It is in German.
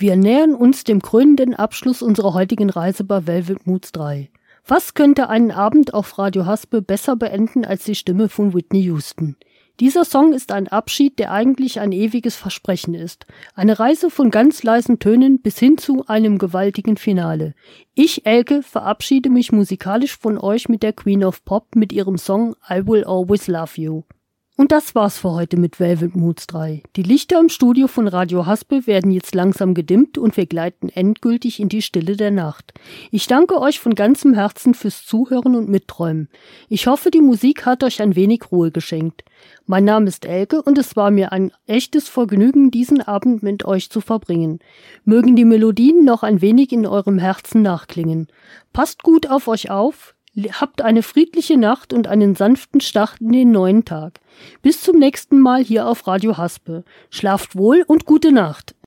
Wir nähern uns dem krönenden Abschluss unserer heutigen Reise bei Velvet Moods 3. Was könnte einen Abend auf Radio Haspe besser beenden als die Stimme von Whitney Houston? Dieser Song ist ein Abschied, der eigentlich ein ewiges Versprechen ist. Eine Reise von ganz leisen Tönen bis hin zu einem gewaltigen Finale. Ich, Elke, verabschiede mich musikalisch von euch mit der Queen of Pop mit ihrem Song I Will Always Love You. Und das war's für heute mit Velvet Moods 3. Die Lichter im Studio von Radio Haspe werden jetzt langsam gedimmt und wir gleiten endgültig in die Stille der Nacht. Ich danke euch von ganzem Herzen fürs Zuhören und Mitträumen. Ich hoffe, die Musik hat euch ein wenig Ruhe geschenkt. Mein Name ist Elke und es war mir ein echtes Vergnügen, diesen Abend mit euch zu verbringen. Mögen die Melodien noch ein wenig in eurem Herzen nachklingen. Passt gut auf euch auf. Habt eine friedliche Nacht und einen sanften Start in den neuen Tag. Bis zum nächsten Mal hier auf Radio Haspe. Schlaft wohl und gute Nacht.